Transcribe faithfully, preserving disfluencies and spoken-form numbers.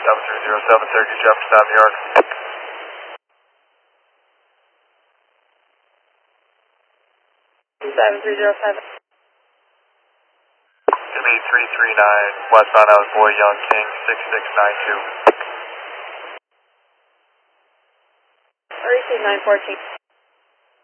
seven three zero seven, Syracuse Jefferson, New York. seven three zero seven. Give me three three nine, westbound out Boy Young King, six six nine two. Receive nine fourteen.